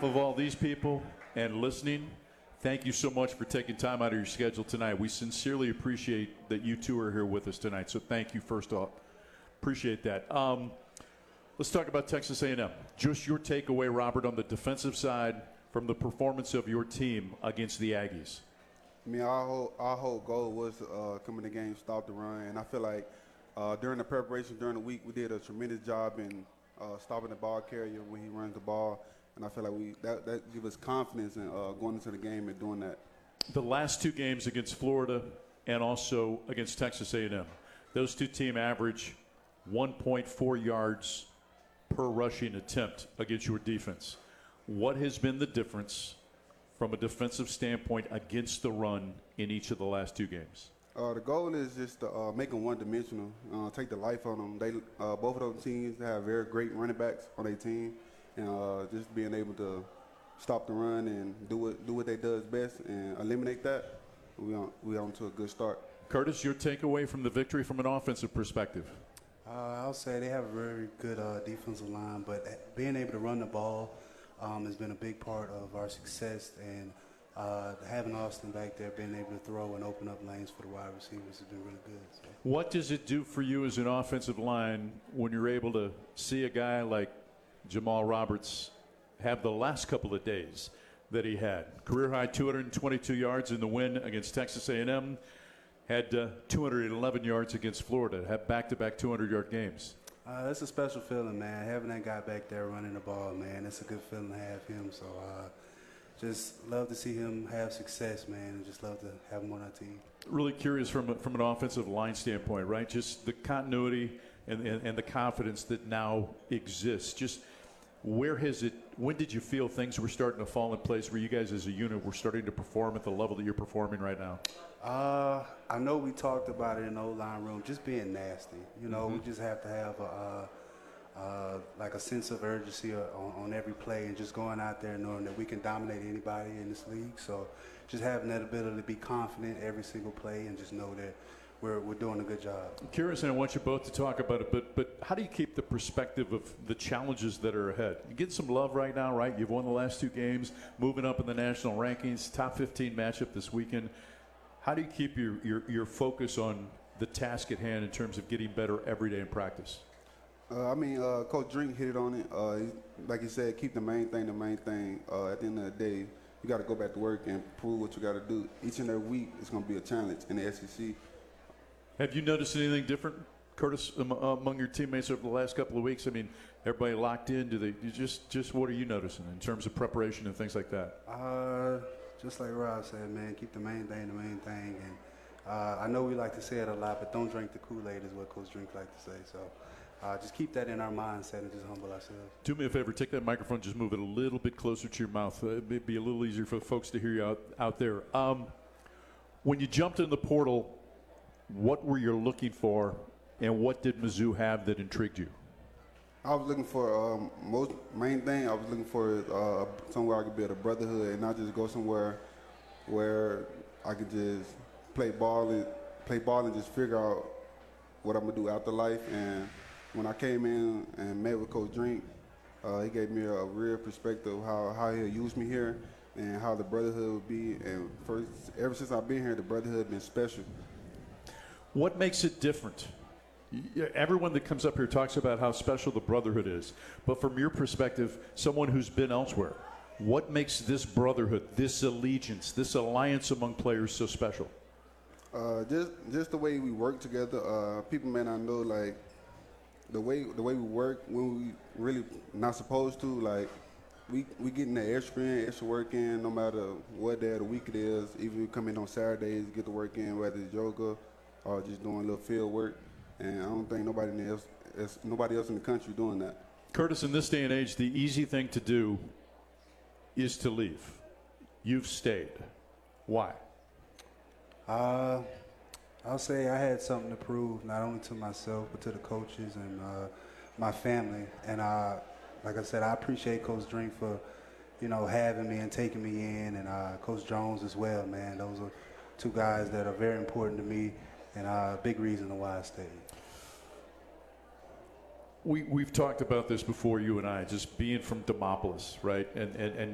of all these people and listening, thank you so much for taking time out of your schedule tonight. We sincerely appreciate that you two are here with us tonight. So thank you first off. Appreciate that. Let's talk about Texas A&M. Just your takeaway, Robert, on the defensive side from the performance of your team against the Aggies. I mean, our whole goal was to come in the game, stop the run, and I feel like during the preparation during the week, we did a tremendous job in stopping the ball carrier when he runs the ball, and I feel like that gives us confidence in going into the game and doing that. The last two games against Florida and also against Texas A&M, those two teams average 1.4 yards per rushing attempt against your defense. What has been the difference from a defensive standpoint against the run in each of the last two games? The goal is just to make them one-dimensional, take the life on them. They both of those teams have very great running backs on their team, and just being able to stop the run and do what they does best and eliminate that, we on to a good start. Curtis, your takeaway from the victory from an offensive perspective? I'll say they have a very good defensive line, but being able to run the ball has been a big part of our success, and having Austin back there, being able to throw and open up lanes for the wide receivers has been really good. So. What does it do for you as an offensive line when you're able to see a guy like Jamal Roberts have the last couple of days that he had? Career-high 222 yards in the win against Texas A&M, had 211 yards against Florida, had back-to-back 200-yard games. It's a special feeling, man. Having that guy back there running the ball, man, it's a good feeling to have him. So just love to see him have success, man, and just love to have him on our team. Really curious from an offensive line standpoint, right? Just the continuity and the confidence that now exists. Just when did you feel things were starting to fall in place where you guys as a unit were starting to perform at the level that you're performing right now? I know we talked about it in the O-line room, just being nasty. You know, we just have to have like a sense of urgency on every play and just going out there knowing that we can dominate anybody in this league. So just having that ability to be confident every single play and just know that we're doing a good job. I'm curious, and I want you both to talk about it, but how do you keep the perspective of the challenges that are ahead? You get some love right now, right? You've won the last two games, moving up in the national rankings, top 15 matchup this weekend. How do you keep your focus on the task at hand in terms of getting better every day in practice? Coach Drink hit it on it. Like he said, keep the main thing the main thing. At the end of the day, you got to go back to work and prove what you got to do. Each and every week is going to be a challenge in the SEC. Have you noticed anything different, Curtis, among your teammates over the last couple of weeks? I mean, everybody locked in. Just what are you noticing in terms of preparation and things like that? Just like Rob said, man, keep the main thing the main thing. And I know we like to say it a lot, but don't drink the Kool-Aid is what Coach Drink like to say. So just keep that in our mindset and just humble ourselves. Do me a favor, take that microphone, just move it a little bit closer to your mouth. It'd be a little easier for folks to hear you out there. When you jumped in the portal, what were you looking for, and what did Mizzou have that intrigued you? I was looking for main thing. I was looking for somewhere I could build a brotherhood and not just go somewhere where I could just play ball and just figure out what I'm gonna do after life. And when I came in and met with Coach Drink, he gave me a real perspective of how he'll use me here and how the brotherhood would be. And ever since I've been here, the brotherhood has been special. What makes it different? Everyone that comes up here talks about how special the brotherhood is. But from your perspective, someone who's been elsewhere, what makes this brotherhood, this allegiance, this alliance among players so special? Just the way we work together. People may not know, like, the way we work when we really not supposed to. Like, we getting the extra work in no matter what day of the week it is. Even we come in on Saturdays, get the work in, whether it's yoga or just doing a little field work. And I don't think nobody else in the country doing that. Curtis, in this day and age, the easy thing to do is to leave. You've stayed. Why? I'll say I had something to prove, not only to myself, but to the coaches and my family. And like I said, I appreciate Coach Drink for, having me and taking me in, and Coach Jones as well, man. Those are two guys that are very important to me and a big reason why I stayed. We've talked about this before, you and I, just being from Demopolis, right? And